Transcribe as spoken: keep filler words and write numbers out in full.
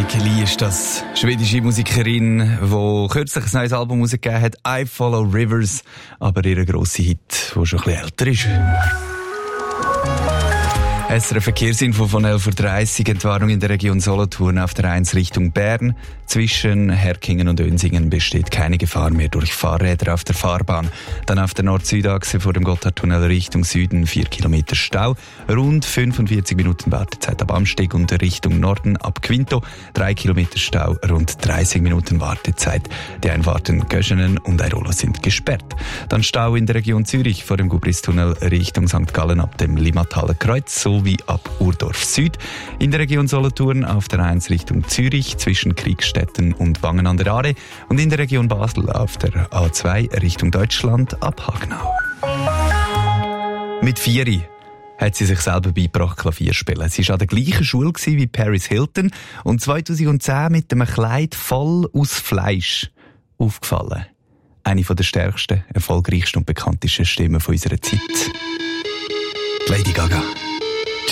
Kelly ist das, schwedische Musikerin, die kürzlich ein neues Album herausgegeben hat, I Follow Rivers, aber ihr grosser Hit, der schon ein bisschen älter ist. S R F Verkehrsinfo von elf Uhr dreißig, Entwarnung in der Region Solothurn auf der eins Richtung Bern. Zwischen Herkingen und Önsingen besteht keine Gefahr mehr durch Fahrräder auf der Fahrbahn. Dann auf der Nord-Süd-Achse vor dem Gotthardtunnel Richtung Süden vier Kilometer Stau, rund fünfundvierzig Minuten Wartezeit ab Amsteg und Richtung Norden ab Quinto, drei Kilometer Stau, rund dreißig Minuten Wartezeit. Die Einfahrten Göschenen und Airolo sind gesperrt. Dann Stau in der Region Zürich vor dem Gubristunnel Richtung Sankt Gallen ab dem Limataler Kreuz sowie ab Urdorf Süd. In der Region Solothurn auf der eins Richtung Zürich zwischen Kriegstetten und Wangen an der Aare und in der Region Basel auf der A zwei Richtung Deutschland ab Hagenau. Mit vier hat sie sich selber beigebracht, Klavier spielen. Sie war an der gleichen Schule wie Paris Hilton und zweitausendzehn mit einem Kleid voll aus Fleisch aufgefallen. Eine der stärksten, erfolgreichsten und bekanntesten Stimmen von unserer Zeit. Lady Gaga.